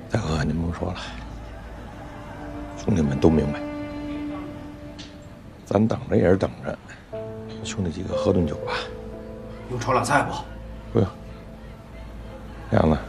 大哥，您甭说了，兄弟们都明白，咱等着也是等着，兄弟几个喝顿酒吧。 用炒俩菜不？ 不用。亮子，